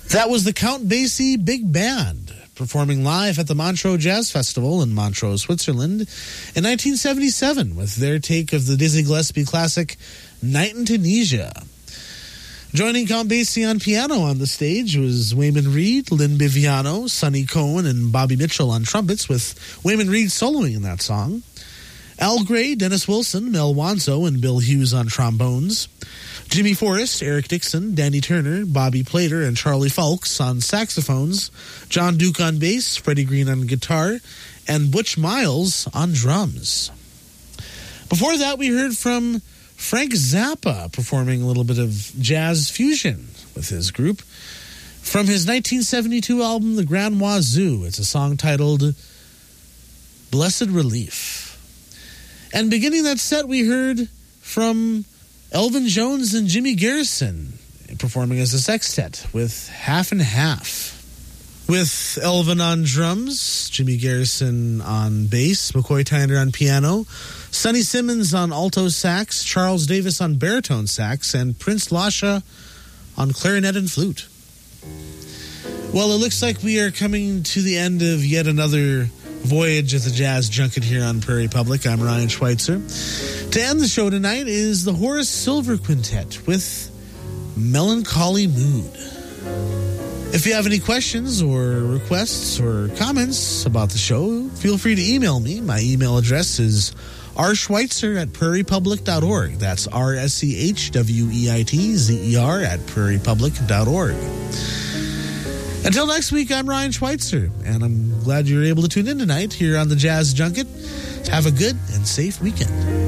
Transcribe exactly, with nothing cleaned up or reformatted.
That was the Count Basie Big Band, performing live at the Montreux Jazz Festival in Montreux, Switzerland in nineteen seventy-seven with their take of the Dizzy Gillespie classic Night in Tunisia. Joining Count Basie on piano on the stage was Wayman Reed, Lynn Biviano, Sonny Cohen, and Bobby Mitchell on trumpets, with Wayman Reed soloing in that song. Al Gray, Dennis Wilson, Mel Wanzo, and Bill Hughes on trombones. Jimmy Forrest, Eric Dixon, Danny Turner, Bobby Plater, and Charlie Fulks on saxophones. John Duke on bass, Freddie Green on guitar, and Butch Miles on drums. Before that, we heard from Frank Zappa performing a little bit of jazz fusion with his group from his nineteen seventy-two album, The Grand Wazoo. It's a song titled Blessed Relief. And beginning that set, we heard from Elvin Jones and Jimmy Garrison performing as a sextet with Half and Half. With Elvin on drums, Jimmy Garrison on bass, McCoy Tyner on piano, Sonny Simmons on alto sax, Charles Davis on baritone sax, and Prince Lasha on clarinet and flute. Well, it looks like we are coming to the end of yet another voyage at the Jazz Junket here on Prairie Public. I'm Ryan Schweitzer. To end the show tonight is the Horace Silver Quintet with Melancholy Mood. If you have any questions or requests or comments about the show, feel free to email me. My email address is rschweitzer at prairie public dot org. That's R S C H W E I T Z E R at prairie public dot org. Until next week, I'm Ryan Schweitzer, and I'm glad you're able to tune in tonight here on the Jazz Junket. Have a good and safe weekend.